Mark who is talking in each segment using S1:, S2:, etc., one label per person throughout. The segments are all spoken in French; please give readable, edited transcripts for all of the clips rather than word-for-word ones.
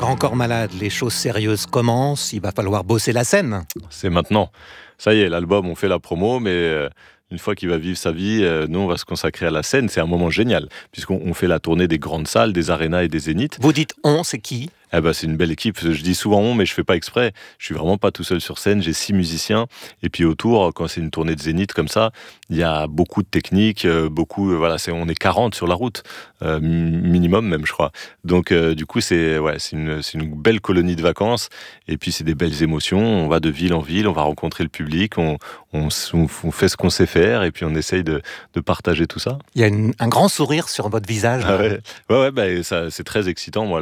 S1: Grand Corps Malade, les choses sérieuses commencent, il va falloir bosser la scène.
S2: C'est maintenant. Ça y est, l'album, on fait la promo, mais une fois qu'il va vivre sa vie, nous, on va se consacrer à la scène. C'est un moment génial, puisqu'on fait la tournée des grandes salles, des arénas et des zéniths.
S1: Vous dites « on », c'est qui ?
S2: C'est une belle équipe. Je dis souvent on, mais je fais pas exprès. Je suis vraiment pas tout seul sur scène. J'ai 6 musiciens. Et puis autour, quand c'est une tournée de zénith comme ça, il y a beaucoup de techniques, on est 40 sur la route, minimum même, je crois. Donc du coup, c'est une belle colonie de vacances. Et puis c'est des belles émotions. On va de ville en ville, on va rencontrer le public, on fait ce qu'on sait faire, et puis on essaye de partager tout ça.
S1: Il y a un grand sourire sur votre visage.
S2: Ça, c'est très excitant, moi,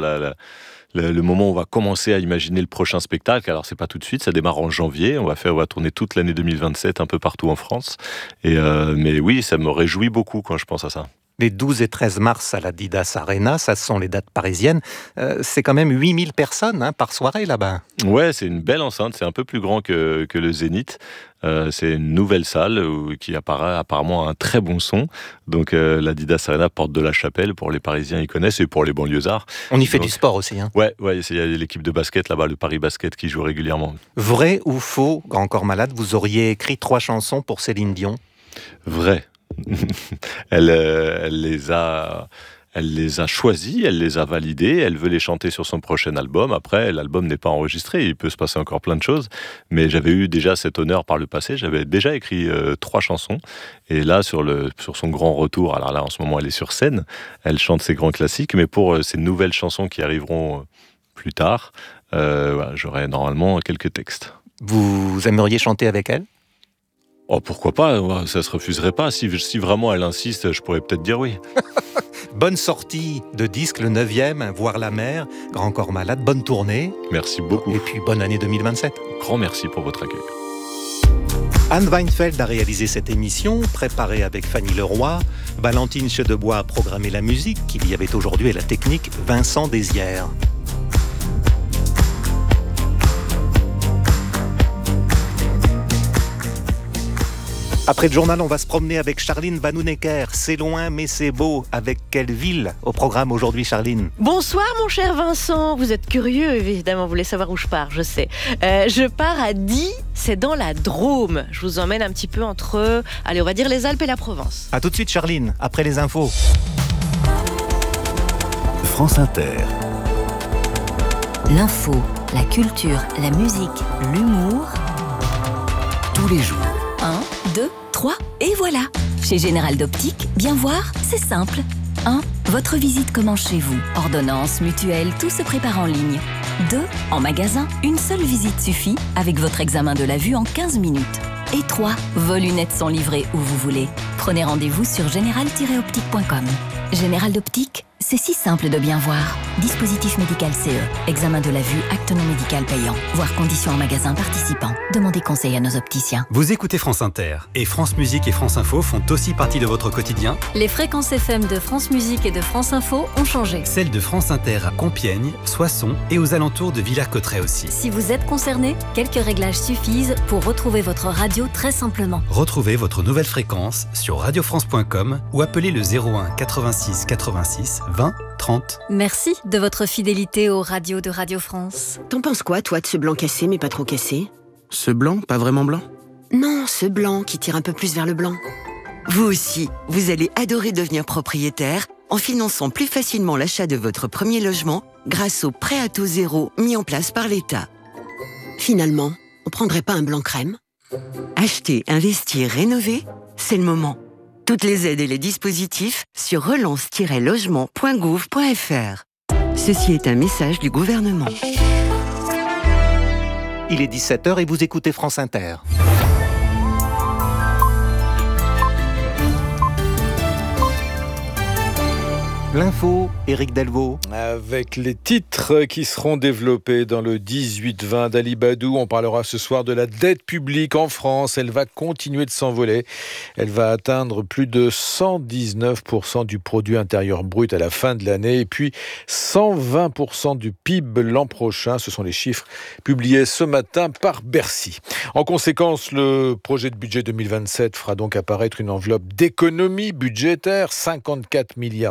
S2: le moment où on va commencer à imaginer le prochain spectacle. Alors c'est pas tout de suite, ça démarre en janvier, on va tourner toute l'année 2027 un peu partout en France, mais oui, ça me réjouit beaucoup quand je pense à ça.
S1: Les 12 et 13 mars à l'Adidas Arena, ça sont les dates parisiennes. C'est quand même 8000 personnes par soirée là-bas.
S2: Ouais, c'est une belle enceinte, c'est un peu plus grand que le Zénith. C'est une nouvelle salle qui apparemment a un très bon son. Donc l'Adidas Arena, porte de la Chapelle, pour les Parisiens, ils connaissent, et pour les banlieusards.
S1: On y fait du sport aussi.
S2: Ouais, il y a l'équipe de basket là-bas, le Paris Basket, qui joue régulièrement.
S1: Vrai ou faux, Grand Corps Malade, vous auriez écrit 3 chansons pour Céline Dion ?
S2: Vrai. Elle les a choisis, elle les a validés, elle veut les chanter sur son prochain album. Après, l'album n'est pas enregistré, il peut se passer encore plein de choses, mais j'avais eu déjà cet honneur par le passé. J'avais déjà écrit 3 chansons, et là, sur son grand retour, alors là, en ce moment, elle est sur scène, elle chante ses grands classiques, mais pour ces nouvelles chansons qui arriveront plus tard, j'aurai normalement quelques textes.
S1: Vous aimeriez chanter avec elle ?
S2: Oh, pourquoi pas, ça se refuserait pas. Si vraiment elle insiste, je pourrais peut-être dire oui.
S1: Bonne sortie de disque, le 9e, Voir la mer, Grand Corps Malade, bonne tournée.
S2: Merci beaucoup.
S1: Et puis bonne année 2027.
S2: Grand merci pour votre accueil.
S1: Anne Weinfeld a réalisé cette émission, préparée avec Fanny Leroy. Valentine Chedebois a programmé la musique, qu'il y avait aujourd'hui, et la technique, Vincent Désières. Après le journal, on va se promener avec Charline Vanhoenacker. C'est loin, mais c'est beau. Avec quelle ville au programme aujourd'hui, Charline ?
S3: Bonsoir, mon cher Vincent. Vous êtes curieux, évidemment. Vous voulez savoir où je pars, je sais. Je pars à Die, c'est dans la Drôme. Je vous emmène un petit peu entre, on va dire les Alpes et la Provence.
S1: À tout de suite, Charline, après les infos.
S4: France Inter.
S5: L'info, la culture, la musique, l'humour.
S4: Tous les jours.
S5: 1, 2, 3, et voilà. Chez Général d'Optique, bien voir, c'est simple. 1. Votre visite commence chez vous. Ordonnance, mutuelle, tout se prépare en ligne. 2. En magasin, une seule visite suffit avec votre examen de la vue en 15 minutes. Et 3. Vos lunettes sont livrées où vous voulez. Prenez rendez-vous sur général-optique.com. Général d'Optique, c'est si simple de bien voir. Dispositif médical CE. Examen de la vue, acte non médical payant. Voir conditions en magasin participant. Demandez conseil à nos opticiens.
S6: Vous écoutez France Inter. Et France Musique et France Info font aussi partie de votre quotidien.
S7: Les fréquences FM de France Musique et de France Info ont changé.
S6: Celles de France Inter à Compiègne, Soissons et aux alentours de Villers-Cotterêts aussi.
S7: Si vous êtes concerné, quelques réglages suffisent pour retrouver votre radio très simplement.
S6: Retrouvez votre nouvelle fréquence sur radiofrance.com ou appelez le 01 86 86 20 30.
S7: Merci de votre fidélité aux radios de Radio France.
S8: T'en penses quoi, toi, de ce blanc cassé, mais pas trop cassé ?
S9: Ce blanc, pas vraiment blanc ?
S8: Non, ce blanc qui tire un peu plus vers le blanc. Vous aussi, vous allez adorer devenir propriétaire en finançant plus facilement l'achat de votre premier logement grâce au prêt à taux zéro mis en place par l'État. Finalement, on prendrait pas un blanc crème ? Acheter, investir, rénover, c'est le moment. Toutes les aides et les dispositifs sur relance-logement.gouv.fr. Ceci est un message du gouvernement.
S1: Il est 17h et vous écoutez France Inter. L'info, Éric Delvaux.
S10: Avec les titres qui seront développés dans le 18-20 d'Ali Badou, on parlera ce soir de la dette publique en France. Elle va continuer de s'envoler. Elle va atteindre plus de 119% du produit intérieur brut à la fin de l'année et puis 120% du PIB l'an prochain. Ce sont les chiffres publiés ce matin par Bercy. En conséquence, le projet de budget 2027 fera donc apparaître une enveloppe d'économie budgétaire, 54 milliards d'euros.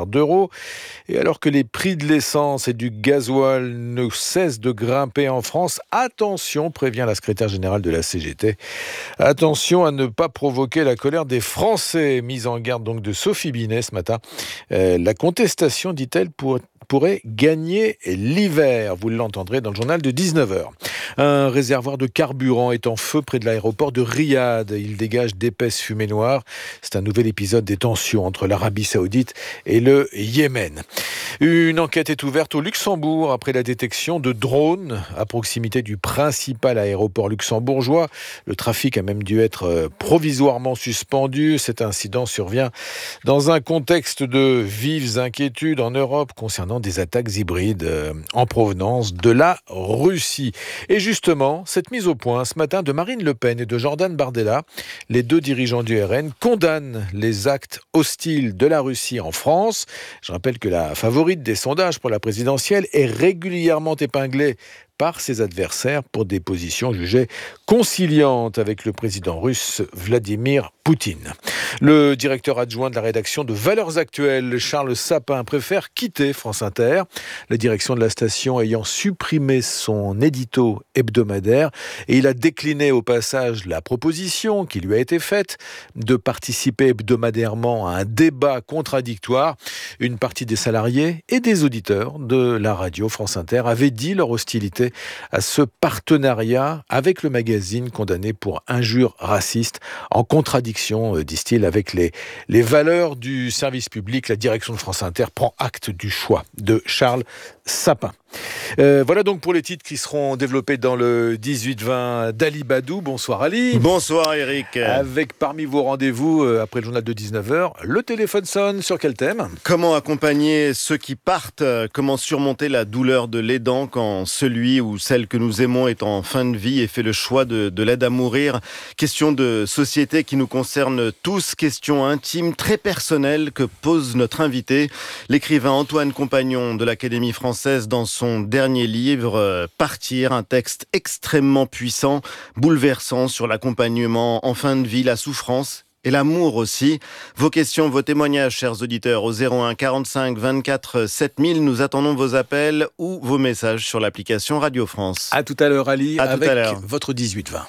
S10: euros. Et alors que les prix de l'essence et du gasoil ne cessent de grimper en France, attention, prévient la secrétaire générale de la CGT, attention à ne pas provoquer la colère des Français. Mise en garde donc de Sophie Binet ce matin. La contestation, dit-elle, pourrait gagner l'hiver. Vous l'entendrez dans le journal de 19h. Un réservoir de carburant est en feu près de l'aéroport de Riyad. Il dégage d'épaisses fumées noires. C'est un nouvel épisode des tensions entre l'Arabie Saoudite et le Yémen. Une enquête est ouverte au Luxembourg après la détection de drones à proximité du principal aéroport luxembourgeois. Le trafic a même dû être provisoirement suspendu. Cet incident survient dans un contexte de vives inquiétudes en Europe concernant des attaques hybrides en provenance de la Russie. Et justement, cette mise au point ce matin de Marine Le Pen et de Jordan Bardella, les deux dirigeants du RN condamnent les actes hostiles de la Russie en France. Je rappelle que la favorite des sondages pour la présidentielle est régulièrement épinglée par ses adversaires pour des positions jugées conciliantes avec le président russe Vladimir Poutine. Le directeur adjoint de la rédaction de Valeurs Actuelles, Charles Sapin, préfère quitter France Inter, la direction de la station ayant supprimé son édito hebdomadaire, et il a décliné au passage la proposition qui lui a été faite de participer hebdomadairement à un débat contradictoire. Une partie des salariés et des auditeurs de la radio France Inter avaient dit leur hostilité à ce partenariat avec le magazine condamné pour injures racistes, en contradiction, disent-ils, avec les valeurs du service public. La direction de France Inter prend acte du choix de Charles Sapin. Voilà donc pour les titres qui seront développés dans le 18-20 d'Ali Badou. Bonsoir Ali.
S11: Bonsoir Eric.
S10: Avec parmi vos rendez-vous, après le journal de 19h, le téléphone sonne. Sur quel thème ?
S11: Comment accompagner ceux qui partent ? Comment surmonter la douleur de l'aidant quand celui ou celle que nous aimons est en fin de vie et fait le choix de l'aide à mourir ? Question de société qui nous concerne tous, question intime, très personnelle que pose notre invité, l'écrivain Antoine Compagnon de l'Académie française dans son dernier livre, Partir, un texte extrêmement puissant, bouleversant sur l'accompagnement en fin de vie, la souffrance et l'amour aussi. Vos questions, vos témoignages, chers auditeurs, au 01 45 24 7000. Nous attendons vos appels ou vos messages sur l'application Radio France.
S10: À tout à l'heure, Ali, avec votre 18-20.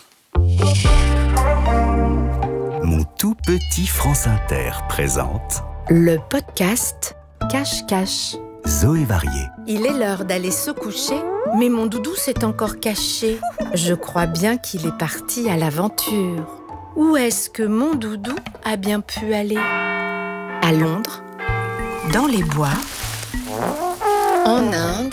S4: Mon tout petit France Inter présente
S12: le podcast Cache-Cache.
S4: Zoé Varié.
S12: Il est l'heure d'aller se coucher, mais mon doudou s'est encore caché. Je crois bien qu'il est parti à l'aventure. Où est-ce que mon doudou a bien pu aller ? À Londres, dans les bois, en Inde.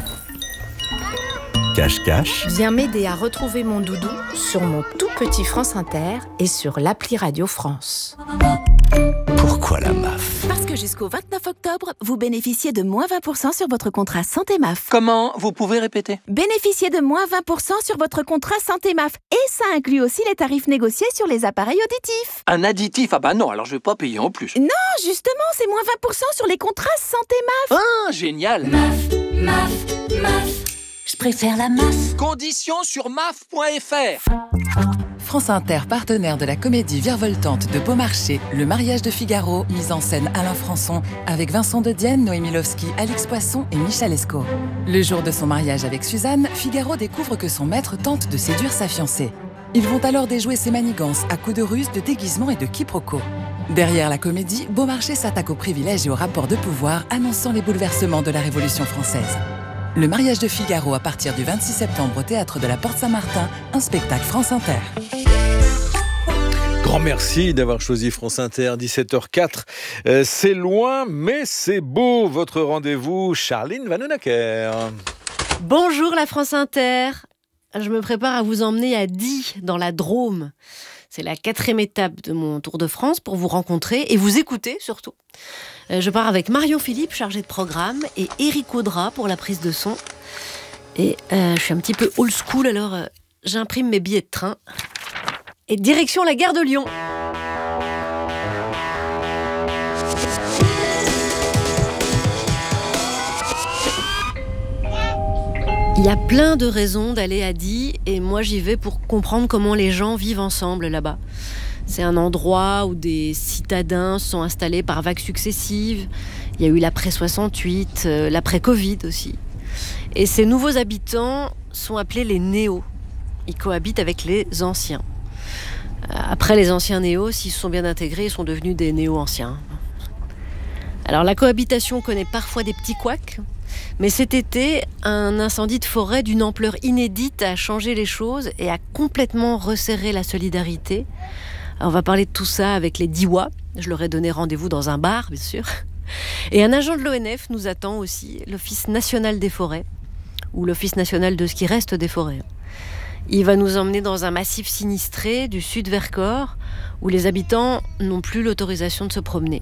S4: Cache-Cache.
S12: Viens m'aider à retrouver mon doudou sur mon tout petit France Inter et sur l'appli Radio France.
S4: Pourquoi la MAF ?
S5: Parce que jusqu'au 29 octobre, vous bénéficiez de moins 20% sur votre contrat Santé MAF.
S13: Comment ? Vous pouvez répéter ?
S5: Bénéficiez de moins 20% sur votre contrat Santé MAF. Et ça inclut aussi les tarifs négociés sur les appareils auditifs.
S13: Un additif ? Ah bah non, alors je vais pas payer en plus.
S5: Non, justement, c'est moins 20% sur les contrats Santé MAF.
S13: Ah, génial !
S5: MAF. Je préfère la MAF.
S13: Conditions sur maf.fr.
S14: France Inter, partenaire de la comédie virevoltante de Beaumarchais, Le mariage de Figaro, mise en scène Alain Françon, avec Vincent de Dienne, Noémie Lovski, Alix Poisson et Michel Escaut. Le jour de son mariage avec Suzanne, Figaro découvre que son maître tente de séduire sa fiancée. Ils vont alors déjouer ses manigances à coups de ruse, de déguisement et de quiproquos. Derrière la comédie, Beaumarchais s'attaque aux privilèges et aux rapports de pouvoir, annonçant les bouleversements de la Révolution française. Le mariage de Figaro à partir du 26 septembre au Théâtre de la Porte Saint-Martin, un spectacle France Inter.
S10: Grand merci d'avoir choisi France Inter, 17h04. C'est loin, mais c'est beau, votre rendez-vous, Charline Vanhoenacker.
S3: Bonjour la France Inter. Je me prépare à vous emmener à Die, dans la Drôme. C'est la 4e étape de mon Tour de France pour vous rencontrer et vous écouter surtout. Je pars avec Marion Philippe, chargée de programme, et Eric Audra pour la prise de son. Et je suis un petit peu old school, alors j'imprime mes billets de train. Et direction la gare de Lyon. Il y a plein de raisons d'aller à Die, et moi j'y vais pour comprendre comment les gens vivent ensemble là-bas. C'est un endroit où des citadins sont installés par vagues successives Il y a eu l'après-68, l'après-Covid aussi. Et ces nouveaux habitants sont appelés les néos. Ils cohabitent avec les anciens. Après les anciens néos, s'ils se sont bien intégrés, ils sont devenus des néo-anciens. Alors la cohabitation connaît parfois des petits couacs, mais cet été, un incendie de forêt d'une ampleur inédite a changé les choses et a complètement resserré la solidarité. Alors, on va parler de tout ça avec les Diois. Je leur ai donné rendez-vous dans un bar, bien sûr. Et un agent de l'ONF nous attend aussi, l'Office national des forêts, ou l'Office national de ce qui reste des forêts. Il va nous emmener dans un massif sinistré du sud Vercors, où les habitants n'ont plus l'autorisation de se promener.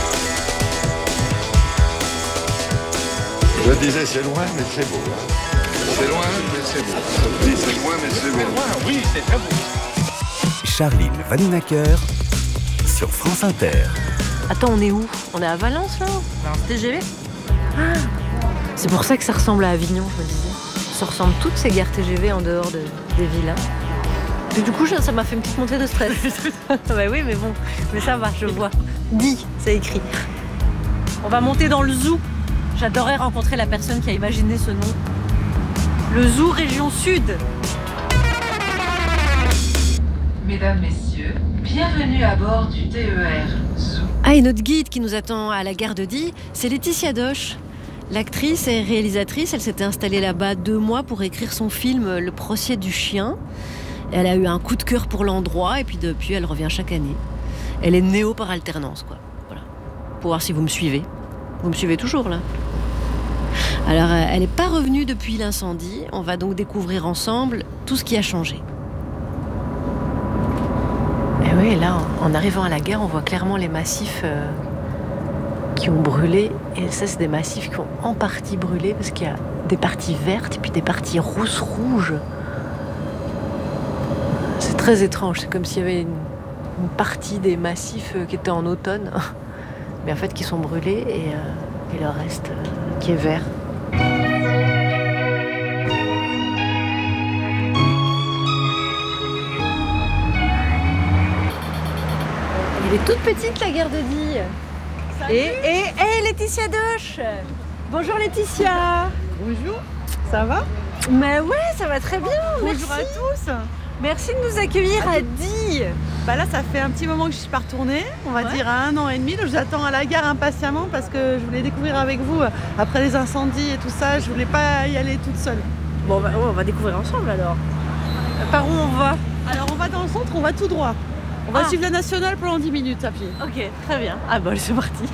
S15: Je disais c'est loin mais c'est beau. C'est loin mais c'est beau. C'est loin mais c'est beau. Oui, c'est très beau.
S4: Charline Vanhoenacker sur France Inter.
S3: Attends, on est où? On est à Valence là? TGV? Ah, c'est pour ça que ça ressemble à Avignon, je me disais. Ça ressemble toutes ces gares TGV en dehors des villas. Et du coup, ça m'a fait une petite montée de stress. Bah oui, mais bon, mais ça va, je vois. Dit, c'est écrit. On va monter dans le zoo. J'adorais rencontrer la personne qui a imaginé ce nom. Le zoo région sud.
S14: Mesdames, messieurs, bienvenue à bord du TER Zoo.
S3: Ah, et notre guide qui nous attend à la gare de Die, c'est Laetitia Doche. L'actrice et réalisatrice, elle s'était installée là-bas 2 mois pour écrire son film Le procès du chien. Elle a eu un coup de cœur pour l'endroit et puis depuis, elle revient chaque année. Elle est néo par alternance, quoi. Voilà. Pour voir si vous me suivez. Vous me suivez toujours, là? Alors, elle n'est pas revenue depuis l'incendie. On va donc découvrir ensemble tout ce qui a changé. Et oui, là, en arrivant à la gare, on voit clairement les massifs qui ont brûlé. Et ça, c'est des massifs qui ont en partie brûlé parce qu'il y a des parties vertes et puis des parties rouges. C'est très étrange. C'est comme s'il y avait une partie des massifs qui étaient en automne, mais en fait qui sont brûlés et le reste qui est vert. Elle est toute petite, la gare de Die. Et Laetitia Doche. Bonjour Laetitia.
S16: Bonjour, ça va?
S3: Mais ouais, ça va très bien.
S16: Bonjour à tous.
S3: Merci de nous accueillir à Die.
S16: Bah là, ça fait un petit moment que je suis pas retournée, on va dire à 1 an et demi. Donc j'attends à la gare impatiemment parce que je voulais découvrir avec vous après les incendies et tout ça. Je voulais pas y aller toute seule.
S3: Bon, bah, on va découvrir ensemble alors. Par où on va?
S16: Alors on va dans le centre, on va tout droit. On va suivre la nationale pendant 10 minutes à pied.
S3: Ok, très bien. Ah bah c'est parti.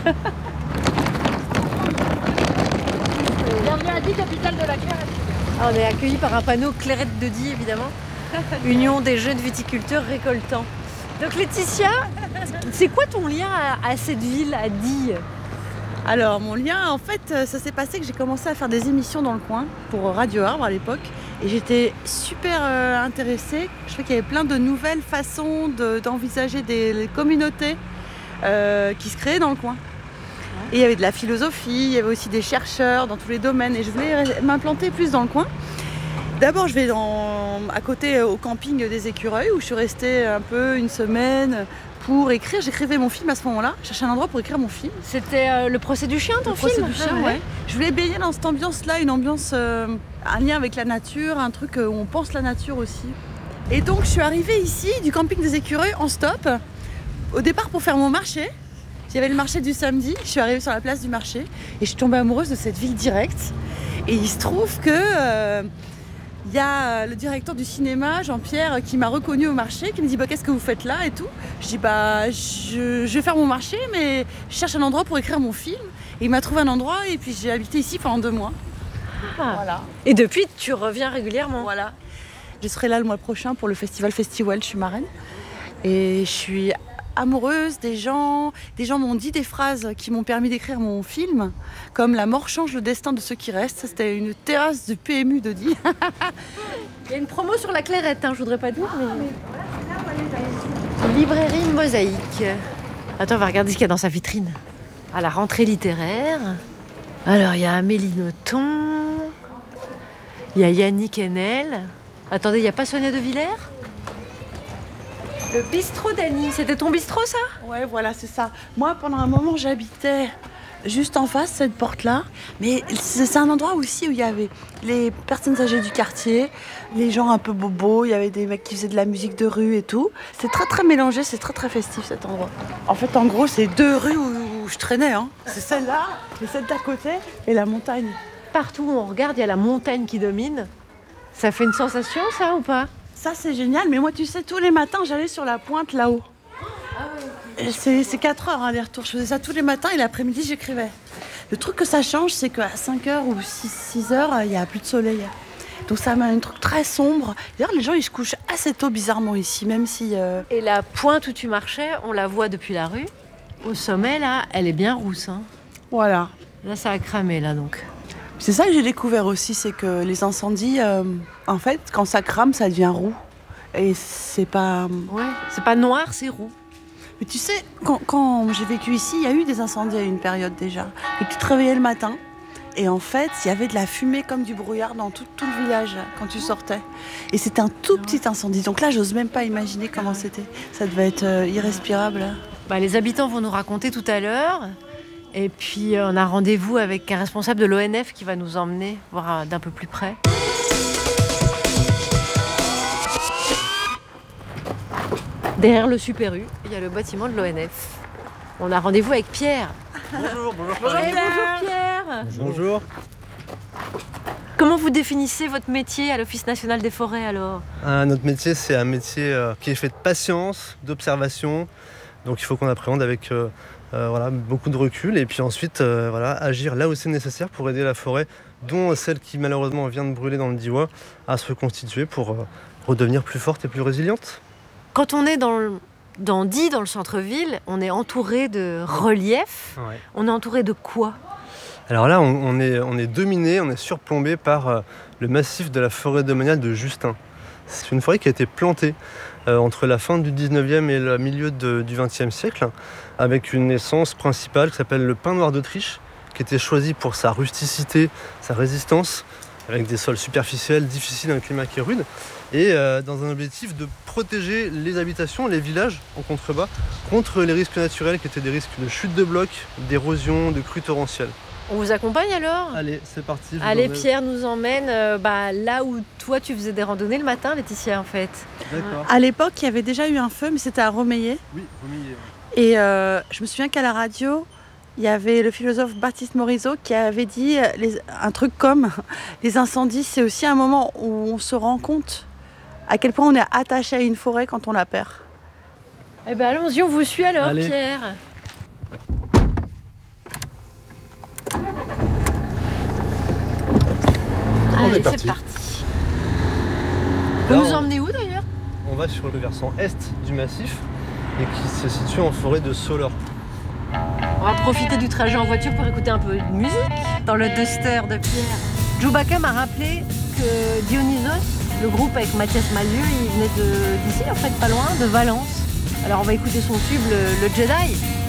S16: Bienvenue à Die, capitale de la Clairette.
S3: On est accueillis par un panneau Clairette de Die, évidemment. Union des jeunes viticulteurs récoltants. Donc Laetitia, c'est quoi ton lien à cette ville, à Die?
S16: Alors mon lien, en fait, ça s'est passé que j'ai commencé à faire des émissions dans le coin pour Radio Arbre à l'époque. Et j'étais super intéressée. Je trouvais qu'il y avait plein de nouvelles façons d'envisager des communautés qui se créaient dans le coin. Et il y avait de la philosophie, il y avait aussi des chercheurs dans tous les domaines. Et je voulais m'implanter plus dans le coin. D'abord, je vais à côté au camping des Écureuils où je suis restée un peu 1 semaine pour écrire. J'écrivais mon film à ce moment-là. Je cherchais un endroit pour écrire mon film.
S3: C'était Le procès du chien, ton film?
S16: Le procès du chien, ouais. Je voulais baigner dans cette ambiance-là, une ambiance, un lien avec la nature, un truc où on pense la nature aussi. Et donc, je suis arrivée ici, du camping des Écureuils, en stop, au départ pour faire mon marché. Il y avait le marché du samedi. Je suis arrivée sur la place du marché et je suis tombée amoureuse de cette ville directe. Et il se trouve que il y a le directeur du cinéma, Jean-Pierre, qui m'a reconnue au marché, qui me dit bah, qu'est-ce que vous faites là et tout. Je dis bah je vais faire mon marché, mais je cherche un endroit pour écrire mon film. Et il m'a trouvé un endroit et puis j'ai habité ici pendant 2 mois.
S3: Ah. Voilà. Et depuis, tu reviens régulièrement?
S16: Voilà. Je serai là le mois prochain pour le festival Festiwell, je suis marraine. Et je suis amoureuse des gens. Des gens m'ont dit des phrases qui m'ont permis d'écrire mon film, comme la mort change le destin de ceux qui restent. C'était une terrasse de PMU de Die.
S3: Il y a une promo sur la Clairette, je voudrais pas dire, mais... Librairie Mosaïque. Attends, on va regarder ce qu'il y a dans sa vitrine. À la rentrée littéraire. Alors, il y a Amélie Nothomb. Il y a Yannick Enel. Attendez, il n'y a pas Sonia De Villers? Le bistrot d'Annie, c'était ton bistrot ça?
S16: Ouais, voilà, c'est ça. Moi, pendant un moment, j'habitais juste en face, cette porte-là. Mais c'est un endroit aussi où il y avait les personnes âgées du quartier, les gens un peu bobos, il y avait des mecs qui faisaient de la musique de rue et tout. C'est très très mélangé, c'est très très festif cet endroit. En fait, en gros, c'est 2 rues où je traînais. Hein. C'est celle-là, et celle d'à côté, et la montagne.
S3: Partout où on regarde, il y a la montagne qui domine. Ça fait une sensation, ça, ou pas?
S16: Ça, c'est génial, mais moi, tu sais, tous les matins, j'allais sur la pointe là-haut. C'est 4 heures, hein, les retours. Je faisais ça tous les matins et l'après-midi, j'écrivais. Le truc que ça change, c'est qu'à 5 heures ou 6 heures, il n'y a plus de soleil. Donc ça met un truc très sombre. D'ailleurs, les gens, ils se couchent assez tôt, bizarrement, ici, même si...
S3: Et la pointe où tu marchais, on la voit depuis la rue. Au sommet, là, elle est bien rousse. Hein.
S16: Voilà.
S3: Là, ça a cramé, là, donc.
S16: C'est ça que j'ai découvert aussi, c'est que les incendies, en fait, quand ça crame, ça devient roux. Et c'est pas...
S3: Ouais, c'est pas noir, c'est roux.
S16: Mais tu sais, quand j'ai vécu ici, il y a eu des incendies à une période déjà. Et tu te réveillais le matin, et en fait, il y avait de la fumée comme du brouillard dans tout le village quand tu sortais. Et c'était un tout petit incendie. Donc là, j'ose même pas imaginer comment c'était. Ça devait être irrespirable.
S3: Bah, les habitants vont nous raconter tout à l'heure. Et puis, on a rendez-vous avec un responsable de l'ONF qui va nous emmener voir d'un peu plus près. Derrière le Super U, il y a le bâtiment de l'ONF. On a rendez-vous avec Pierre.
S17: Bonjour
S3: Bonjour Pierre.
S17: Bonjour.
S3: Comment vous définissez votre métier à l'Office national des forêts alors?
S17: Notre métier, c'est un métier qui est fait de patience, d'observation. Donc il faut qu'on appréhende avec beaucoup de recul et puis ensuite agir là où c'est nécessaire pour aider la forêt, dont celle qui malheureusement vient de brûler dans le Diois, à se reconstituer pour redevenir plus forte et plus résiliente.
S3: Quand on est dans Die, dans le centre-ville, on est entouré de reliefs. Ouais. On est entouré de quoi?
S17: Alors là, on est dominé, on est surplombé par le massif de la forêt domaniale de Justin. C'est une forêt qui a été plantée entre la fin du 19e et le milieu du 20e siècle, avec une essence principale qui s'appelle le pin noir d'Autriche, qui était choisi pour sa rusticité, sa résistance, avec des sols superficiels, difficiles, un climat qui est rude, et dans un objectif de protéger les habitations, les villages en contrebas, contre les risques naturels qui étaient des risques de chute de blocs, d'érosion, de crues torrentielles.
S3: On vous accompagne alors?
S17: Allez, c'est parti.
S3: Allez, Pierre nous emmène là où toi tu faisais des randonnées le matin, Laetitia, en fait.
S17: D'accord.
S16: À l'époque, il y avait déjà eu un feu, mais c'était à Rommeillet.
S17: Oui, Rommeillet.
S16: Et je me souviens qu'à la radio, il y avait le philosophe Baptiste Morisot qui avait dit un truc comme les incendies, c'est aussi un moment où on se rend compte à quel point on est attaché à une forêt quand on la perd.
S3: Eh bien, allons-y, on vous suit alors,
S17: allez.
S3: Pierre. Allez, c'est parti. Vous nous emmenez où d'ailleurs?
S17: On va sur le versant est du massif et qui se situe en forêt de Soleure.
S3: On va profiter du trajet en voiture pour écouter un peu de musique dans le Duster de Pierre. Chewbacca m'a rappelé que Dionysos, le groupe avec Mathias Mallieu, il venait d'ici en fait, pas loin, de Valence. Alors on va écouter son tube, le Jedi.